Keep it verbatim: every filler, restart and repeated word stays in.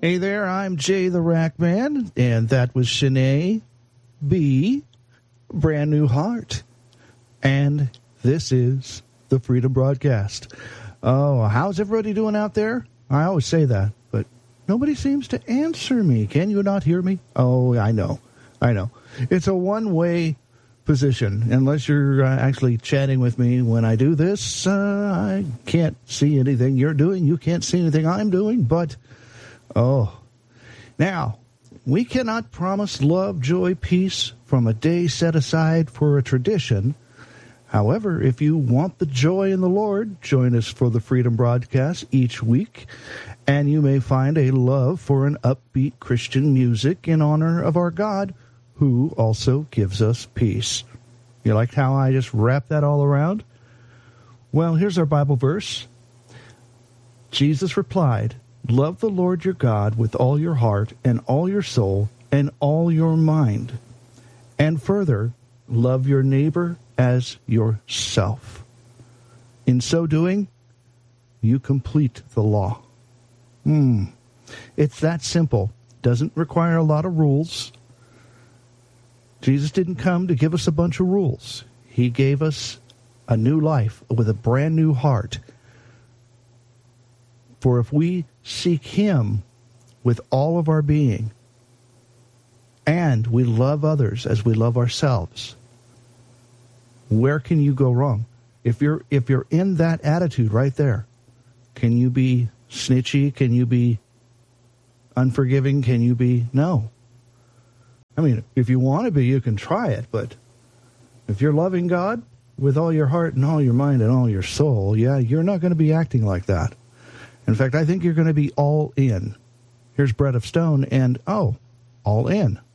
Hey there, I'm Jay the Rack Man, and that was Shanae B, Brand New Heart. And this is the Freedom Broadcast. Oh, how's everybody doing out there? I always say that, but nobody seems to answer me. Can you not hear me? Oh, I know. I know. It's a one-way position. Unless you're uh, actually chatting with me when I do this, uh, I can't see anything you're doing. You can't see anything I'm doing, but... Oh, now, we cannot promise love, joy, peace from a day set aside for a tradition. However, if you want the joy in the Lord, join us for the Freedom Broadcast each week, and you may find a love for an upbeat Christian music in honor of our God, who also gives us peace. You like how I just wrapped that all around? Well, here's our Bible verse. Jesus replied, "Love the Lord your God with all your heart and all your soul and all your mind. And further, love your neighbor as yourself. In so doing, you complete the law." Hmm. It's that simple. Doesn't require a lot of rules. Jesus didn't come to give us a bunch of rules. He gave us a new life with a brand new heart. For if we seek him with all of our being, and we love others as we love ourselves, where can you go wrong? If you're if you're in that attitude right there, can you be snitchy? Can you be unforgiving? Can you be... No. I mean, if you want to be, you can try it, but if you're loving God with all your heart and all your mind and all your soul, yeah, you're not going to be acting like that. In fact, I think you're going to be all in. Here's Bread of Stone and, oh, all in.